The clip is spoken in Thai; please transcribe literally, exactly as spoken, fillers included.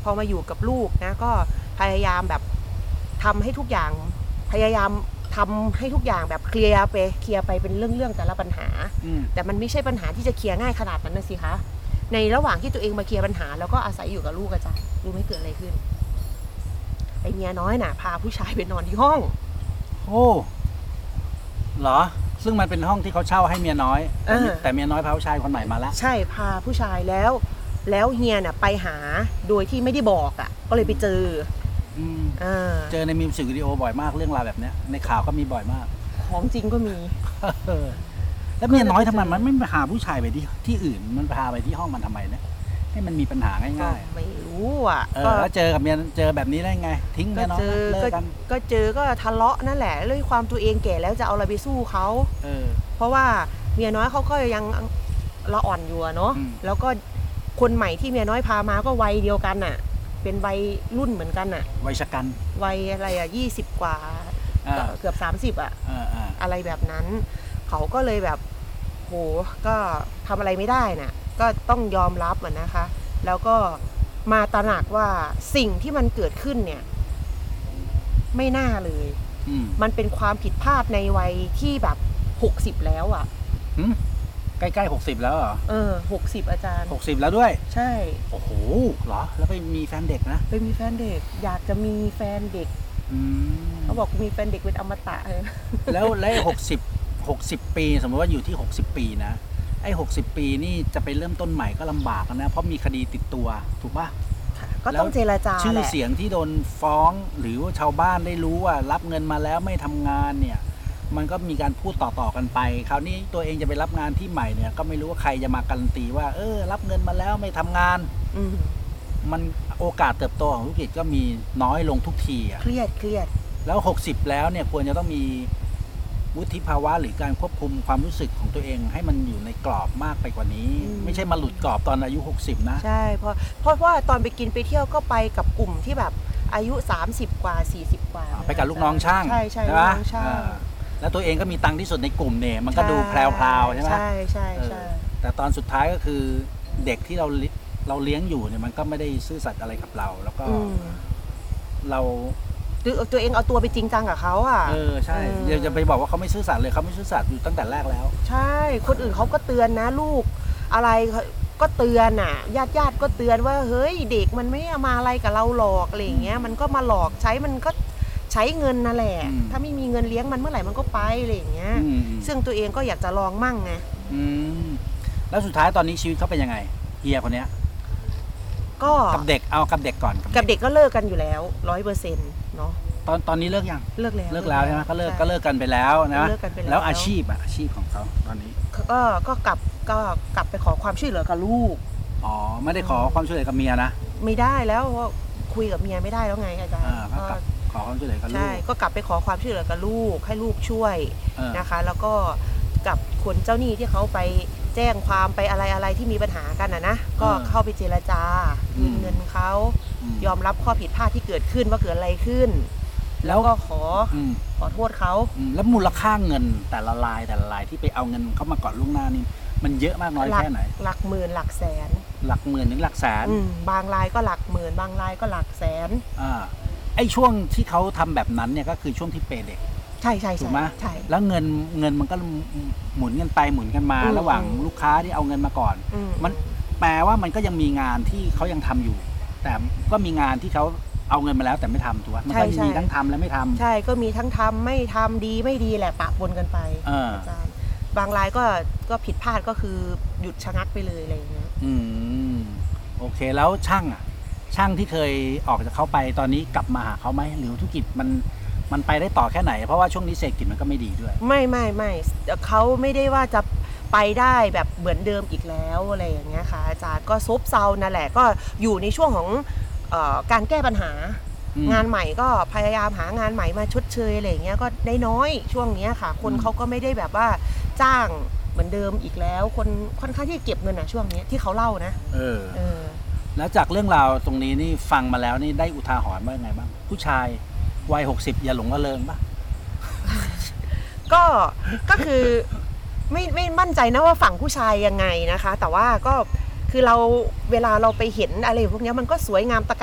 พอมาอยู่กับลูกนะก็พยายามแบบทำให้ทุกอย่างพยายามทำให้ทุกอย่างแบบเคลียร์ไปเคลียร์ไปเป็นเรื่องๆแต่ละปัญหาแต่มันไม่ใช่ปัญหาที่จะเคลียร์ง่ายขนาดนั้นนะสิคะในระหว่างที่ตัวเองมาเคลียร์ปัญหาแล้วก็อาศัยอยู่กับลูกอาจารย์รู้ไหมเกิดอะไรขึ้นไอเมียน้อยน่ะพาผู้ชายไปนอนที่ห้องโอ้เหรอซึ่งมันเป็นห้องที่เขาเช่าให้เมียน้อยแต่เมียน้อยพาผู้ชายคนใหม่มาแล้วใช่พาผู้ชายแล้วแล้วเฮียน่ะไปหาโดยที่ไม่ได้บอกอ่ะก็เลยไปเจอเจอในมิวสิกวิดีโอบ่อยมากเรื่องราวแบบนี้ในข่าวก็มีบ่อยมากของจริงก็มีแล้วเมียน้อยทำไมมันไม่ไปหาผู้ชายไปที่ที่อื่นมันพาไปที่ห้องมันทำไมเนี่ยให้มันมีปัญหาง่ายๆไม่รู้อ่ะก็เจอกับเมียเจอแบบนี้ได้ไงทิ้งเมียน้อยเลิกกันก็เจอก็ทะเลาะนั่นแหละด้วยความตัวเองแก่แล้วจะเอาอะไรไปสู้เขาเพราะว่าเมียน้อยเขาก็ยังละอ่อนอยู่เนาะแล้วก็คนใหม่ที่เมียน้อยพามาก็วัยเดียวกันน่ะเป็นวัยรุ่นเหมือนกันน่ะวัยชกันวัยอะไรอ่ะยี่สิบกว่าเกือบสามสิบอ่ะอะไรแบบนั้นเขาก็เลยแบบโหก็ทำอะไรไม่ได้น่ะก็ต้องยอมรับอ่ะนะคะแล้วก็มาตระหนักว่าสิ่งที่มันเกิดขึ้นเนี่ยไม่น่าเลยมันเป็นความผิดพลาดในวัยที่แบบหกสิบแล้วอ่ะใกล้ๆหกสิบแล้วเหรอเออหกสิบอาจารย์หกสิบแล้วด้วยใช่โอ้โหเหรอแล้วไปมีแฟนเด็กนะไปมีแฟนเด็กอยากจะมีแฟนเด็กเขาบอกมีแฟนเด็กเป็นอมตะเลยแล้วแล้วหกสิบหกสิบปีสมมติว่าอยู่ที่หกสิบปีนะไอ้หกสิบปีนี่จะไปเริ่มต้นใหม่ก็ลำบากนะเพราะมีคดีติดตัวถูกป่ะก็ต้องเจรจาชื่อเสียงที่โดนฟ้องหรือว่าชาวบ้านได้รู้ว่ารับเงินมาแล้วไม่ทำงานเนี่ยมันก็มีการพูดต่อๆกันไปคราวนี้ตัวเองจะไปรับงานที่ใหม่เนี่ยก็ไม่รู้ว่าใครจะมาการันตีว่าเออรับเงินมาแล้วไม่ทำงานมันโอกาสเติบโตของธุรกิจก็มีน้อยลงทุกทีอ่ะเครียดเครียดแล้วหกสิบแล้วเนี่ยควรจะต้องมีวุฒิภาวะหรือการควบคุมความรู้สึกของตัวเองให้มันอยู่ในกรอบมากไปกว่านี้ไม่ใช่มาหลุดกรอบตอนอายุหกสิบนะใช่เพราะเพราะว่าตอนไปกินไปเที่ยวก็ไปกับกลุ่มที่แบบอายุสามสิบกว่าสี่สิบกว่าไปกับลูกน้องช่างใช่ใช่ลูกน้องช่างแล้วตัวเองก็มีตังค์ที่สุดในกลุ่มเนี่ยมันก็ดูแพรวๆใช่ไหมใช่ใช่ใช่แต่ตอนสุดท้ายก็คือเด็กที่เราเราเลี้ยงอยู่เนี่ยมันก็ไม่ได้ซื่อสัตย์อะไรกับเราแล้วก็เราตัวเองเอาตัวไปจริงจังกับเขาอ่ะเออใช่เดี๋ยวจะไปบอกว่าเขาไม่ซื่อสัตย์เลยเขาไม่ซื่อสัตย์อยู่ตั้งแต่แรกแล้วใช่คนอื่นเขาก็เตือนนะลูกอะไรก็เตือนอ่ะญาติญาติก็เตือนว่าเฮ้ยเด็กมันไม่มาอะไรกับเราหลอกอะไรอย่างเงี้ยมันก็มาหลอกใช้มันก็ใช้เงินนั่นแหละถ้าไม่มีเงินเลี้ยงมันเมื่อไหร่มันก็ไปอะไรอย่างเงี้ยซึ่งตัวเองก็อยากจะลองมั่งไงแล้วสุดท้ายตอนนี้ชีวิตเขาเป็นยังไงเฮียคนเนี้ยก็กับเด็กเอากับเด็กก่อนกับเด็กก็เลิกกันอยู่แล้วร้อยเปอร์เซ็นต์เนาะตอนตอนนี้เลิกยังเลิกแล้วเลิกแล้วใช่ไหมก็เลิกก็เลิกกันไปแล้วนะแล้วอาชีพอะอาชีพของเขาตอนนี้ก็ก็กลับก็กลับไปขอความช่วยเหลือกับลูกอ๋อไม่ได้ขอความช่วยเหลือกับเมียนะไม่ได้แล้วคุยกับเมียไม่ได้แล้วไงอาจารย์ก็ขอความช่วยเหลือกับลูกใช่ก็กลับไปขอความช่วยเหลือกับลูกให้ลูกช่วยนะคะแล้วก็กับคนเจ้าหนี้ที่เขาไปแจ้งความไปอะไรอะไรที่มีปัญหากันนะนะก็เข้าไปเจรจาคืนเงินเขายอมรับข้อผิดพลาดที่เกิดขึ้นว่าเกิดอะไรขึ้นแล้วก็ขอขอโทษเขาแล้วมูลค่าเงินแต่ละรายแต่ละรายที่ไปเอาเงินเขามาก่อนล่วงหน้านี่มันเยอะมากน้อยแค่ไหนหลักหมื่นหลักแสนหลักหมื่นถึงหลักแสนบางรายก็หลักหมื่นบางรายก็หลักแสนอ่าไอ้ช่วงที่เขาทำแบบนั้นเนี่ยก็คือช่วงที่เปย์เด็กใช่ใช่ถูกไหมใช่แล้วเงินเงินมันก็หมุนกันไปหมุนกันมาระหว่างลูกค้าที่เอาเงินมาก่อนมันแปลว่ามันก็ยังมีงานที่เขายังทำอยู่แต่ก็มีงานที่เขาเอาเงินมาแล้วแต่ไม่ทำถูกไหมมันก็มีทั้งทำและไม่ทำใช่ก็มีทั้งทำไม่ทำดีไม่ดีแหละปะปนกันไปอาจารย์บางรายก็ก็ผิดพลาดก็คือหยุดชะงักไปเลยอะไรอย่างเงี้ยอืมโอเคแล้วช่างอ่ะช่างที่เคยออกจากเขาไปตอนนี้กลับมาหาเขาไหมหรือธุรกิจมันมันไปได้ต่อแค่ไหนเพราะว่าช่วงนี้เศรษฐกิจมันก็ไม่ดีด้วยไม่ไม่ไม่เขาไม่ได้ว่าจะไปได้แบบเหมือนเดิมอีกแล้วอะไรอย่างเงี้ยค่ะอาจารย์ก็ซบเซานั่นแหละก็อยู่ในช่วงของเอ่อการแก้ปัญหางานใหม่ก็พยายามหางานใหม่มาชดเชยอะไรอย่างเงี้ยก็ได้น้อยช่วงนี้ค่ะคนเขาก็ไม่ได้แบบว่าจ้างเหมือนเดิมอีกแล้วคนค่อนข้างที่เก็บเงินนะช่วงนี้ที่เขาเล่านะเออเออแล้วจากเรื่องราวตรงนี้นี่ฟังมาแล้วนี่ได้อุทาหรณ์ว่าไงบ้างผู้ชายวัยหกสิบอย่าหลงระเริงป่ะก็ก็คือไม่ไม่มั่นใจนะว่าฝั่งผู้ชายยังไงนะคะแต่ว่าก็คือเราเวลาเราไปเห็นอะไรพวกนี้มันก็สวยงามตะ